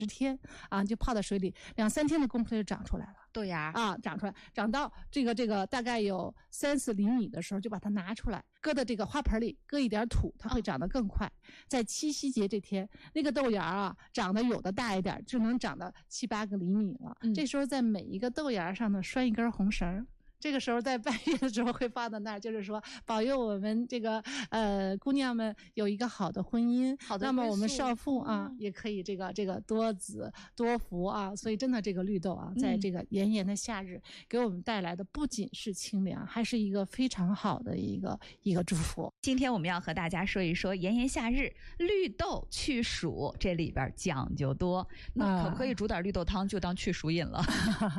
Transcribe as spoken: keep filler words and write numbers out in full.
十天啊，就泡在水里，两三天的功夫它就长出来了。 豆芽啊，长出来，长到这个这个大概有三四厘米的时候，就把它拿出来，搁到这个花盆里，搁一点土，它会长得更快。嗯、在七夕节这天，那个豆芽啊，长得有的大一点，就能长到七八个厘米了。嗯、这时候在每一个豆芽上呢拴一根红绳。这个时候在拜月的时候会放到那儿，就是说保佑我们这个呃姑娘们有一个好的婚姻， 好的。 那么我们少妇啊、嗯、也可以这个这个多子多福啊。所以真的这个绿豆啊，在这个炎炎的夏日，嗯、给我们带来的不仅是清凉，还是一个非常好的一个一个祝福。 今天我们要和大家说一说炎炎夏日绿豆去暑，这里边讲究多。那可不可以煮点绿豆汤就当去暑饮了？